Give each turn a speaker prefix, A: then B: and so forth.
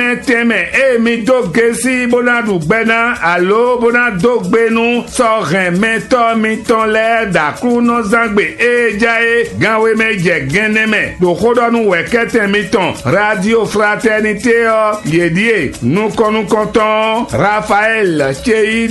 A: teme mi do gesi bona du gbena allo bona do gbenu so remeto mi ton le da kru no zangbe jae ganwe me je geneme do kodonu wekete mi ton radio fraternité yedie nous konton Raphaël Chei